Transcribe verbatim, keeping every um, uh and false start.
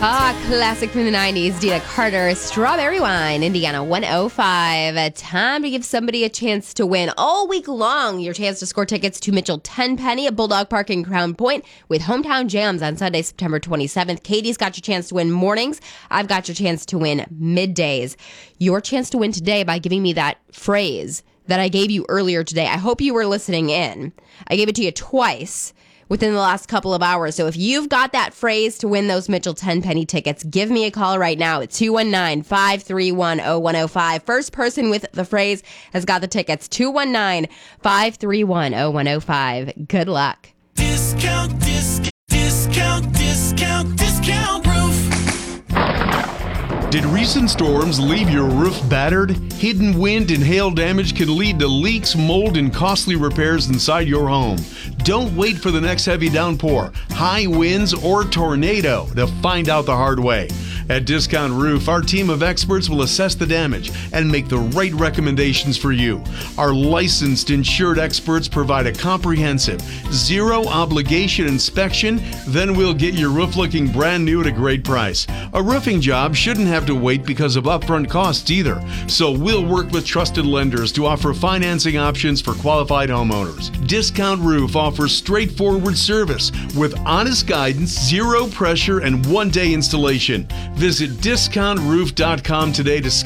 Ah, classic from the nineties, Dina Carter, Strawberry Wine, Indiana one oh five. Time to give somebody a chance to win all week long. Your chance to score tickets to Mitchell Tenpenny at Bulldog Park in Crown Point with Hometown Jams on Sunday, September twenty-seventh. Katie's got your chance to win mornings. I've got your chance to win middays. Your chance to win today by giving me that phrase that I gave you earlier today. I hope you were listening in. I gave it to you twice within the last couple of hours. So if you've got that phrase to win those Mitchell Tenpenny tickets, give me a call right now at two one nine, five three one, oh one oh five. First person with the phrase has got the tickets. two one nine, five three one, oh one oh five. Good luck. Discount, discount, discount, discount, discount roof. Did recent storms leave your roof battered? Hidden wind and hail damage can lead to leaks, mold, and costly repairs inside your home. Don't wait for the next heavy downpour, high winds, or tornado to find out the hard way. At Discount Roof, our team of experts will assess the damage and make the right recommendations for you. Our licensed insured experts provide a comprehensive, zero obligation inspection, then we'll get your roof looking brand new at a great price. A roofing job shouldn't have to wait because of upfront costs either, so we'll work with trusted lenders to offer financing options for qualified homeowners. Discount Roof offers straightforward service with honest guidance, zero pressure, and one-day installation. Visit discount roof dot com today to